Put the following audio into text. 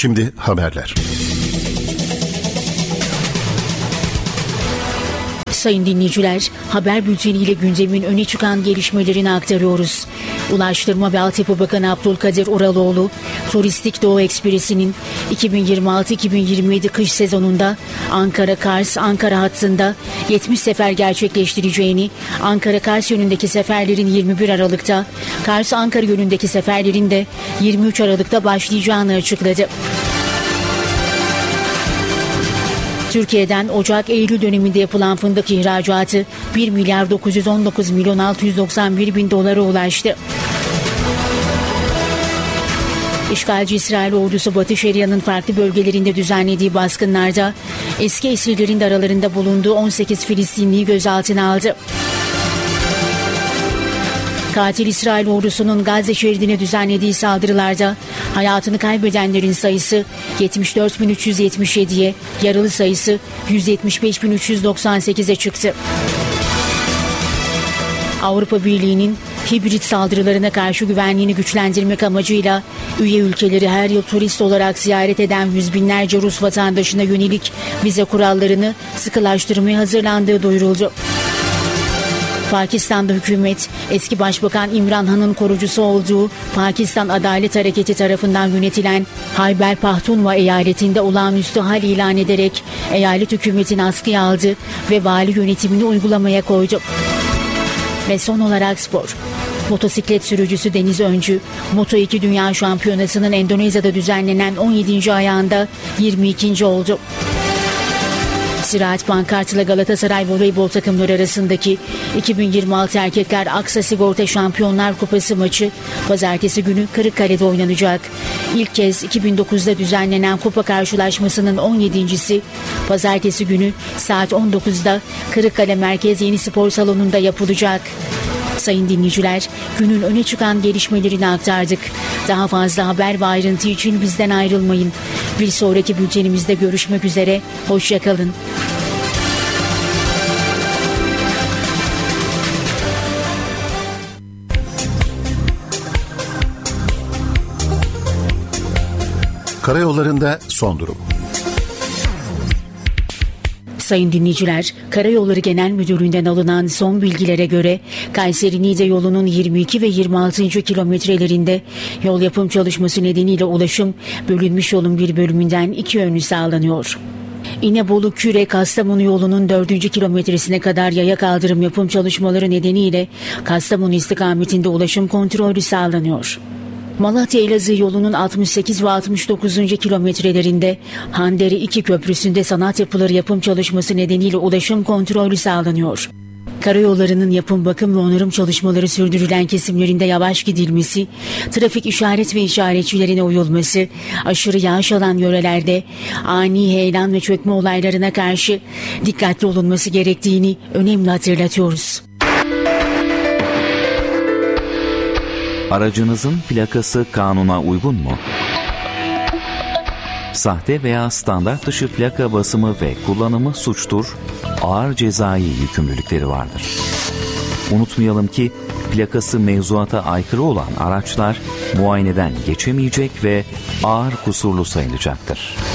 Şimdi haberler. Sayın dinleyiciler, haber bülteniyle gündemin öne çıkan gelişmelerini aktarıyoruz. Ulaştırma ve Altyapı Bakanı Abdülkadir Uraloğlu, Turistik Doğu Ekspresi'nin 2026-2027 kış sezonunda Ankara-Kars-Ankara hattında 70 sefer gerçekleştireceğini, Ankara-Kars yönündeki seferlerin 21 Aralık'ta, Kars-Ankara yönündeki seferlerin de 23 Aralık'ta başlayacağını açıkladı. Türkiye'den Ocak-Eylül döneminde yapılan fındık ihracatı 1 milyar 919 milyon 691 bin dolara ulaştı. İşgalci İsrail ordusu Batı Şeria'nın farklı bölgelerinde düzenlediği baskınlarda eski esirlerin de aralarında bulunduğu 18 Filistinliyi gözaltına aldı. Katil İsrail ordusunun Gazze şeridine düzenlediği saldırılarda hayatını kaybedenlerin sayısı 74.377'ye, yaralı sayısı 175.398'e çıktı. Avrupa Birliği'nin hibrit saldırılarına karşı güvenliğini güçlendirmek amacıyla üye ülkeleri her yıl turist olarak ziyaret eden yüz binlerce Rus vatandaşına yönelik vize kurallarını sıkılaştırmaya hazırlandığı duyuruldu. Pakistan'da hükümet, eski Başbakan İmran Han'ın korucusu olduğu Pakistan Adalet Hareketi tarafından yönetilen Hayber Pakhtunkhwa eyaletinde olağanüstü hal ilan ederek eyalet hükümetini askıya aldı ve vali yönetimini uygulamaya koydu. Ve son olarak spor. Motosiklet sürücüsü Deniz Öncü, Moto2 Dünya Şampiyonası'nın Endonezya'da düzenlenen 17. ayağında 22. oldu. Ziraat Bankart'la Galatasaray voleybol takımları arasındaki 2026 Erkekler Aksa Sigorta Şampiyonlar Kupası maçı pazartesi günü Kırıkkale'de oynanacak. İlk kez 2009'da düzenlenen kupa karşılaşmasının 17.'si pazartesi günü saat 19'da Kırıkkale Merkez Yeni Spor Salonu'nda yapılacak. Sayın dinleyiciler, günün öne çıkan gelişmelerini aktardık. Daha fazla haber ve ayrıntı için bizden ayrılmayın. Bir sonraki bültenimizde görüşmek üzere. Hoşça kalın. Karayollarında son durum. Sayın dinleyiciler, Karayolları Genel Müdürlüğü'nden alınan son bilgilere göre Kayseri-Niğde yolunun 22 ve 26. kilometrelerinde yol yapım çalışması nedeniyle ulaşım bölünmüş yolun bir bölümünden iki yönlü sağlanıyor. İnebolu-Küre-Kastamonu yolunun 4. kilometresine kadar yaya kaldırım yapım çalışmaları nedeniyle Kastamonu istikametinde ulaşım kontrolü sağlanıyor. Malatya-Elazığ yolunun 68 ve 69. kilometrelerinde Handeri 2 köprüsünde sanat yapıları yapım çalışması nedeniyle ulaşım kontrolü sağlanıyor. Karayollarının yapım, bakım ve onarım çalışmaları sürdürülen kesimlerinde yavaş gidilmesi, trafik işaret ve işaretçilerine uyulması, aşırı yağış alan yörelerde ani heyelan ve çökme olaylarına karşı dikkatli olunması gerektiğini önemli hatırlatıyoruz. Aracınızın plakası kanuna uygun mu? Sahte veya standart dışı plaka basımı ve kullanımı suçtur, ağır cezai yükümlülükleri vardır. Unutmayalım ki plakası mevzuata aykırı olan araçlar muayeneden geçemeyecek ve ağır kusurlu sayılacaktır.